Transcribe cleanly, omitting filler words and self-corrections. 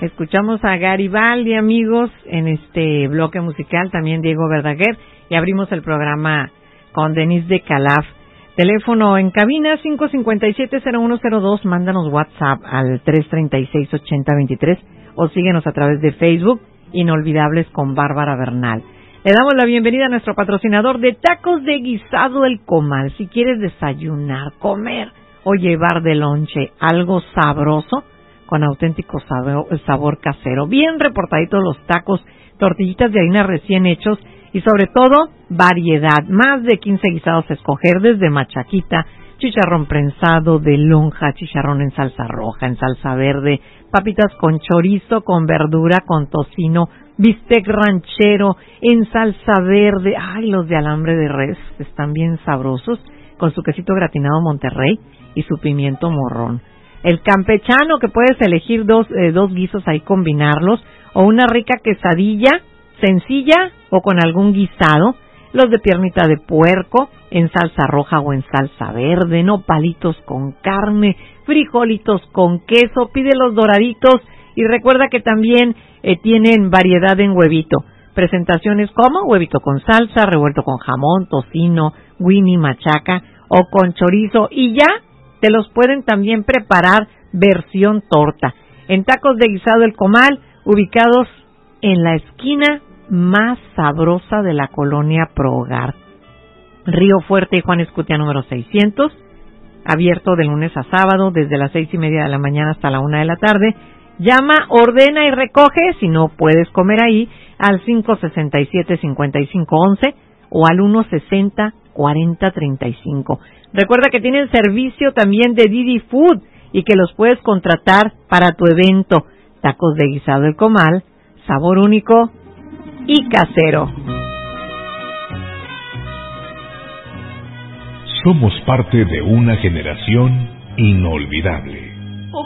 Escuchamos a Garibaldi, amigos, en este bloque musical, también Diego Verdaguer, y abrimos el programa con Denise de Calaf. Teléfono en cabina 557-0102, mándanos WhatsApp al 336-8023 o síguenos a través de Facebook, Inolvidables con Bárbara Bernal. Le damos la bienvenida a nuestro patrocinador de Tacos de Guisado El Comal. Si quieres desayunar, comer o llevar de lonche algo sabroso, con auténtico sabor casero, bien reportaditos los tacos, tortillitas de harina recién hechos y sobre todo variedad, más de 15 guisados a escoger, desde machaquita, chicharrón prensado, de lonja, chicharrón en salsa roja, en salsa verde, papitas con chorizo, con verdura, con tocino, bistec ranchero, en salsa verde, ay, los de alambre de res, están bien sabrosos, con su quesito gratinado Monterrey y su pimiento morrón. El campechano, que puedes elegir dos guisos ahí, combinarlos, o una rica quesadilla sencilla o con algún guisado, los de piernita de puerco en salsa roja o en salsa verde, nopalitos con carne, frijolitos con queso, pide los doraditos y recuerda que también tienen variedad en huevito. Presentaciones como huevito con salsa, revuelto con jamón, tocino, winnie, machaca o con chorizo, y ya te los pueden también preparar versión torta. En Tacos de Guisado El Comal, ubicados en la esquina más sabrosa de la colonia Pro Hogar, Río Fuerte y Juan Escutia número 600, abierto de lunes a sábado desde las 6:30 de la mañana hasta la 1 de la tarde. Llama, ordena y recoge, si no puedes comer ahí, al 567-5511 o al 160-4035. Recuerda que tienen servicio también de Didi Food y que los puedes contratar para tu evento. Tacos de Guisado El Comal, sabor único y casero. Somos parte de una generación inolvidable.